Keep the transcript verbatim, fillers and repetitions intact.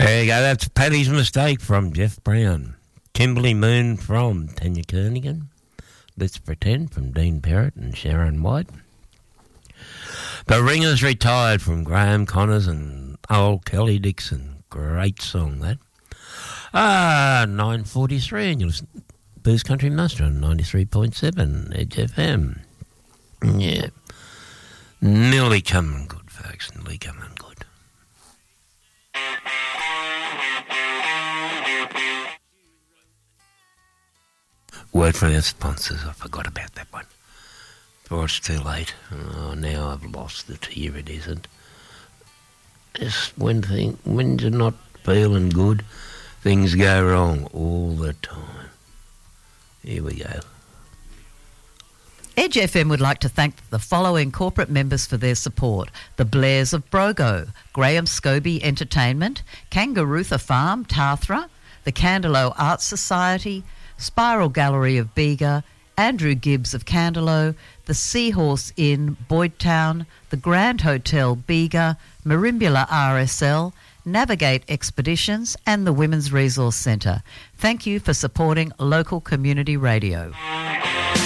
There you go. That's Paddy's Mistake from Jeff Brown. Kimberly Moon from Tanya Kernigan. Let's Pretend from Dean Perrott and Sharon White. The Ringers Retired from Graham Connors and old Kelly Dixon. Great song, that. Ah, nine forty-three, and you'll listen to Booze Country Master on ninety-three point seven Edge F M. Yeah. Nearly coming good, folks. Nearly coming good. Word from our sponsors. I forgot about that one. Before it's too late. Oh, now I've lost it. Here it isn't. Just when thing, when you're not feeling good, things go wrong all the time. Here we go. Edge F M would like to thank the following corporate members for their support. The Blairs of Brogo, Graham Scobie Entertainment, Kangarootha Farm, Tarthra, the Candelo Arts Society, Spiral Gallery of Bega, Andrew Gibbs of Candelo, the Seahorse Inn, Boydtown, the Grand Hotel, Bega, Marimbula R S L, Navigate Expeditions and the Women's Resource Centre. Thank you for supporting local community radio.